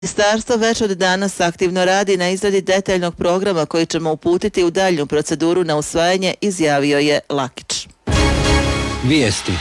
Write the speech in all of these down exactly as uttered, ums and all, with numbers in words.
Ministarstvo već od danas aktivno radi na izradi detaljnog programa koji ćemo uputiti u daljnju proceduru na usvajanje, izjavio je Lakić. Vijesti.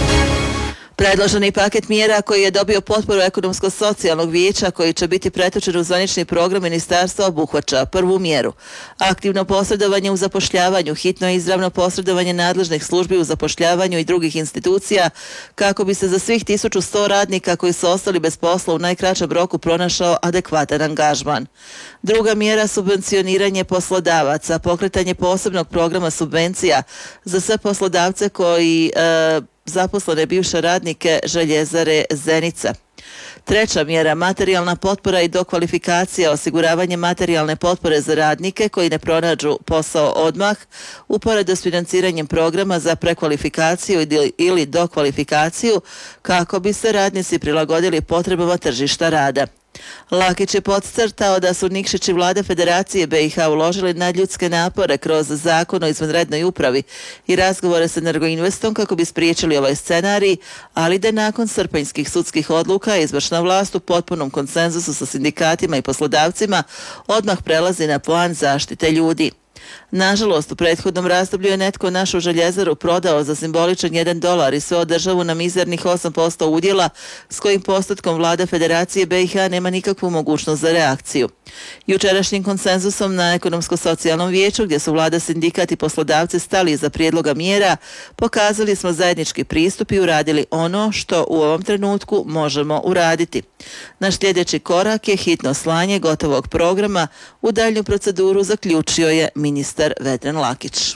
Predloženi paket mjera koji je dobio potporu ekonomsko-socijalnog vijeća koji će biti pretočen u zvanični program ministarstva obuhvaća prvu mjeru. Aktivno posredovanje u zapošljavanju, hitno i izravno posredovanje nadležnih službi u zapošljavanju i drugih institucija kako bi se za svih tisuću sto radnika koji su ostali bez posla u najkraćem roku pronašao adekvatan angažman. Druga mjera, subvencioniranje poslodavaca, pokretanje posebnog programa subvencija za sve poslodavce koji e, zaposlene bivše radnike Željezare Zenica. Treća mjera, materijalna potpora i dokvalifikacija, osiguravanje materijalne potpore za radnike koji ne pronađu posao odmah, uporedo s financiranjem programa za prekvalifikaciju ili dokvalifikaciju kako bi se radnici prilagodili potrebama tržišta rada. Lakić je podcrtao da su Nikšić i vlada Federacije B i H uložili nadljudske napore kroz zakon o izvanrednoj upravi i razgovore s Energoinvestom kako bi spriječili ovaj scenarij, ali da nakon srpanjskih sudskih odluka izvršna vlast u potpunom konsenzusu sa sindikatima i poslodavcima odmah prelazi na plan zaštite ljudi. Nažalost, u prethodnom razdoblju je netko našu željezaru prodao za simboličan jedan dolar i sveo državu na mizernih osam posto udjela s kojim postotkom vlada Federacije B i H nema nikakvu mogućnost za reakciju. Jučerašnjim konsenzusom na ekonomsko-socijalnom vijeću gdje su vlada, sindikat i poslodavci stali iza prijedloga mjera, pokazali smo zajednički pristup i uradili ono što u ovom trenutku možemo uraditi. Naš sljedeći korak je hitno slanje gotovog programa u daljnju proceduru, zaključio je ministar Vedran Lakić.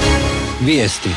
Vijesti.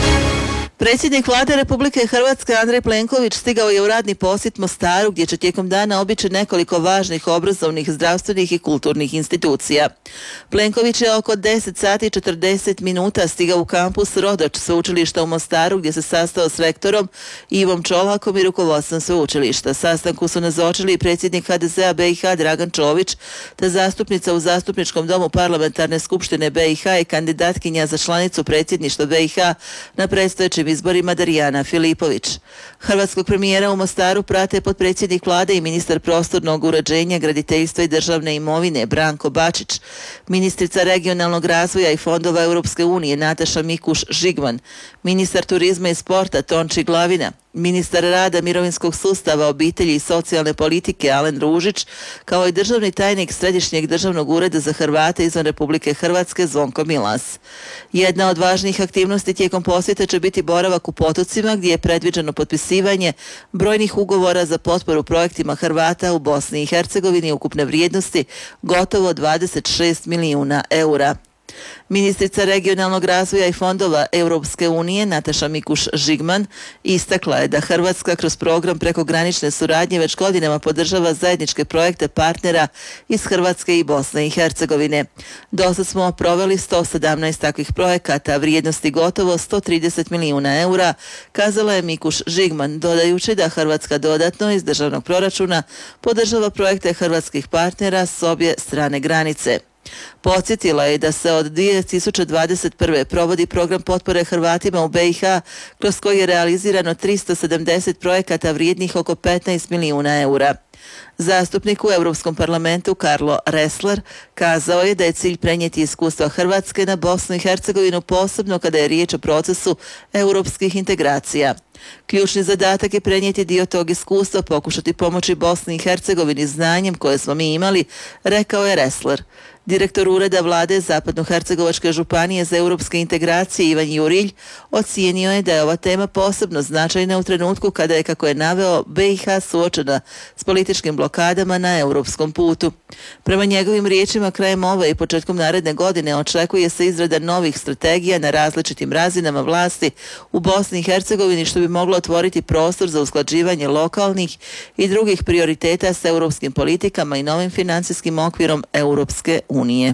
Predsjednik vlade Republike Hrvatske Andrej Plenković stigao je u radni posjet Mostaru gdje će tijekom dana obići nekoliko važnih obrazovnih, zdravstvenih i kulturnih institucija. Plenković je oko deset sati i četrdeset minuta stigao u kampus Rodoč sveučilišta u Mostaru gdje se sastao s rektorom Ivom Čolakom i rukovodstvom sveučilišta. Sastanku su nazočili i predsjednik H D Z-a B i H Dragan Čović te zastupnica u Zastupničkom domu Parlamentarne skupštine B i H i kandidatkinja za članicu predsjedništva B i H na predstojećim izborima Darijana Filipović. Hrvatskog premijera u Mostaru prate potpredsjednik vlade i ministar prostornog uređenja, graditeljstva i državne imovine Branko Bačić, ministrica regionalnog razvoja i fondova Europske unije Nataša Mikuš Žigman, ministar turizma i sporta Tonči Glavina, ministar rada, mirovinskog sustava, obitelji i socijalne politike Alen Ružić, kao i državni tajnik Središnjeg državnog ureda za Hrvate izvan Republike Hrvatske Zvonko Milas. Jedna od važnijih aktivnosti tijekom posjeta će biti boravak u Potocima gdje je predviđeno potpisivanje brojnih ugovora za potporu projektima Hrvata u Bosni i Hercegovini ukupne vrijednosti gotovo dvadeset šest milijuna eura. Ministrica regionalnog razvoja i fondova Europske unije Nataša Mikuš Žigman istakla je da Hrvatska kroz program prekogranične suradnje već godinama podržava zajedničke projekte partnera iz Hrvatske i Bosne i Hercegovine. Dosad smo proveli sto sedamnaest takvih projekata vrijednosti gotovo sto trideset milijuna eura, kazala je Mikuš Žigman, dodajući da Hrvatska dodatno iz državnog proračuna podržava projekte hrvatskih partnera s obje strane granice. Podsjetila je da se od dvije tisuće dvadeset prve provodi program potpore Hrvatima u B i H kroz koji je realizirano tristo sedamdeset projekata vrijednih oko petnaest milijuna eura. Zastupnik u Europskom parlamentu Karlo Ressler kazao je da je cilj prenijeti iskustva Hrvatske na Bosnu i Hercegovinu, posebno kada je riječ o procesu europskih integracija. Ključni zadatak je prenijeti dio tog iskustva, pokušati pomoći Bosni i Hercegovini znanjem koje smo mi imali, rekao je Ressler. Direktor Ureda vlade Zapadno-Hercegovačke županije za europske integracije Ivan Jurilj ocijenio je da je ova tema posebno značajna u trenutku kada je, kako je naveo, B i H suočena s političkim blokadama na europskom putu. Prema njegovim riječima, krajem ove i početkom naredne godine očekuje se izrada novih strategija na različitim razinama vlasti u Bosni i Hercegovini, što bi moglo otvoriti prostor za usklađivanje lokalnih i drugih prioriteta s europskim politikama i novim financijskim okvirom Europske unije.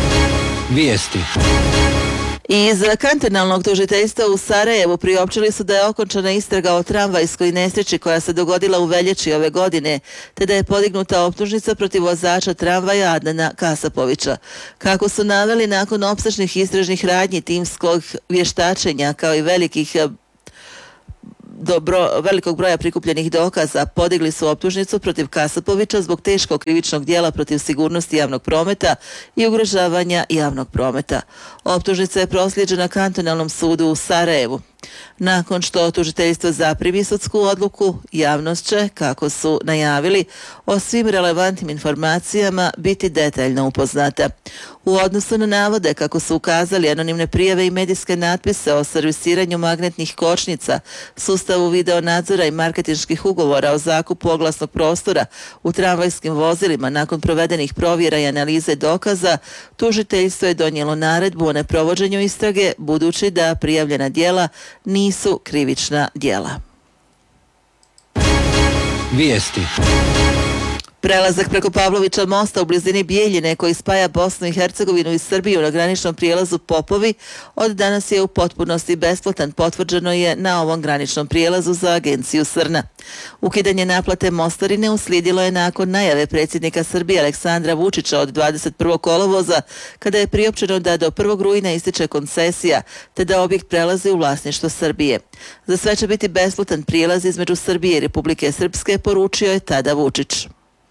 Vijesti. Iz kantonalnog tužiteljstva u Sarajevu priopćili su da je okončana istraga o tramvajskoj nesreći koja se dogodila u veljači ove godine, te da je podignuta optužnica protiv vozača tramvaja Adnana Kasapovića. Kako su naveli, nakon opsežnih istražnih radnji, timskog vještačenja kao i velikih do bro, velikog broja prikupljenih dokaza podigli su optužnicu protiv Kasapovića zbog teškog krivičnog djela protiv sigurnosti javnog prometa i ugrožavanja javnog prometa. Optužnica je proslijeđena kantonalnom sudu u Sarajevu. Nakon što tužiteljstvo zaprimi sudsku odluku, javnost će, kako su najavili, o svim relevantnim informacijama biti detaljno upoznata. U odnosu na navode kako su ukazali anonimne prijave i medijske natpise o servisiranju magnetnih kočnica, sustavu video nadzora i marketinških ugovora o zakupu oglasnog prostora u tramvajskim vozilima nakon provedenih provjera i analize dokaza, tužiteljstvo je donijelo naredbu o neprovođenju istrage budući da prijavljena djela nisu krivična djela. Vijesti. Prelazak preko Pavlovića mosta u blizini Bijeljine koji spaja Bosnu i Hercegovinu i Srbiju na graničnom prijelazu Popovi od danas je u potpunosti besplatan, potvrđeno je na ovom graničnom prijelazu za agenciju Srna. Ukidanje naplate mostarine uslijedilo je nakon najave predsjednika Srbije Aleksandra Vučića od dvadeset prvog kolovoza kada je priopćeno da do prvog rujna ističe koncesija te da objekt prelazi u vlasništvo Srbije. Za sve će biti besplatan prijelaz između Srbije i Republike Srpske, poručio je tada Vučić.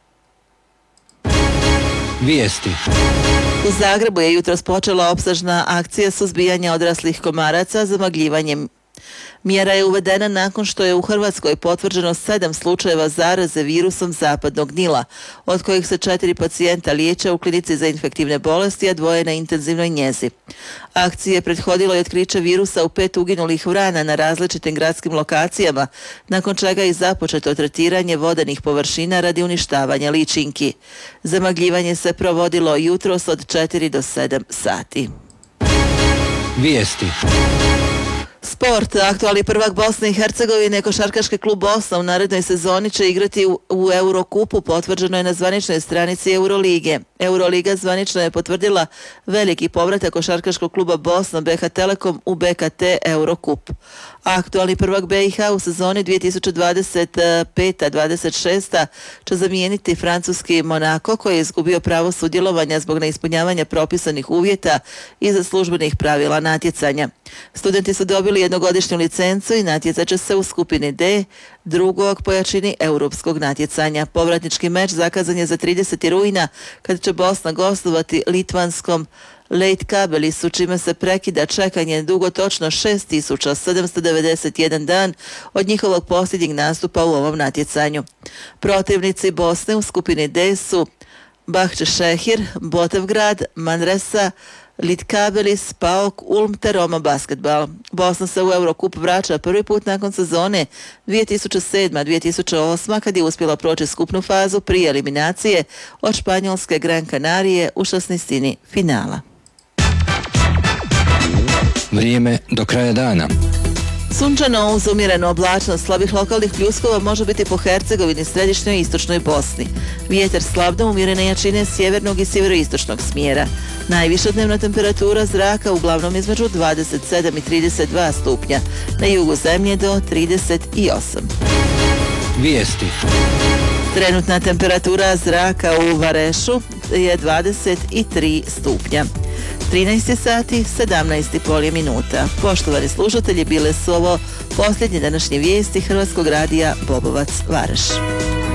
Vijesti. U Zagrebu je jutros počela opsežna akcija suzbijanja odraslih komaraca zamagljivanjem. Mjera je uvedena nakon što je u Hrvatskoj potvrđeno sedam slučajeva zaraze virusom zapadnog Nila, od kojih se četiri pacijenta liječe u klinici za infektivne bolesti, a dvoje na intenzivnoj njezi. Akcije prethodilo je otkriće virusa u pet uginulih vrana na različitim gradskim lokacijama, nakon čega je započeto tretiranje vodenih površina radi uništavanja ličinki. Zamagljivanje se provodilo jutros od četiri do sedam sati. Vijesti. Sport. Aktualni prvak Bosne i Hercegovine, košarkaški klub Bosna u narednoj sezoni će igrati u, u Eurokupu, potvrđeno je na zvaničnoj stranici Eurolige. Euroliga zvanično je potvrdila veliki povratak košarkaškog kluba Bosna B H Telekom u B K T Eurokup. Aktualni prvak B i H u sezoni dvije tisuće dvadeset peta dvadeset šesta će zamijeniti francuski Monako koji je izgubio pravo sudjelovanja zbog neispunjavanja propisanih uvjeta iza službenih pravila natjecanja. Studenti su dobili jednogodišnju licencu i natjecat će se u skupini D, drugog po jačini europskog natjecanja. Povratnički meč zakazan je za tridesetog rujna kada će Bosna gostovati litvanskom Leitkabelisu, čime se prekida čekanje dugo točno šest tisuća sedamsto devedeset jedan dan od njihovog posljednjeg nastupa u ovom natjecanju. Protivnici Bosne u skupini D su Bahčešehir, Botevgrad, Manresa, Litkabelis, Paok, Ulm te Roma Basketbal. Bosna se u Eurokup vraća prvi put nakon sezone dvije tisuće sedma dvije tisuće osma kad je uspjela proći skupnu fazu prije eliminacije od španjolske Gran Canarije u šesnaestini finala. Vrijeme do kraja dana. Sunčano uz umjerenu oblačnost, slabih lokalnih pljuskova može biti po Hercegovini, središnjoj i istočnoj Bosni. Vjetar slab do umjerene jačine sjevernog i sjeveroistočnog smjera. Najviša dnevna temperatura zraka uglavnom između dvadeset sedam i trideset dva stupnja, na jugu zemlje do trideset osam. Vijesti. Trenutna temperatura zraka u Varešu je dvadeset tri stupnja. trinaest sati, sedamnaest i pol minuta. Poštovani slušatelji, bile su ovo posljednje današnje vijesti Hrvatskog radija Bobovac Vareš.